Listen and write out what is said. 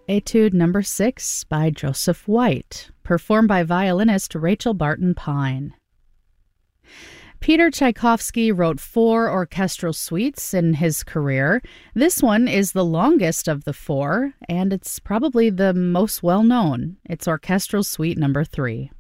Etude number 6 by Joseph White, performed by violinist Rachel Barton Pine. Peter Tchaikovsky wrote 4 orchestral suites in his career. This one is the longest of the 4, and it's probably the most well-known. It's Orchestral Suite number 3.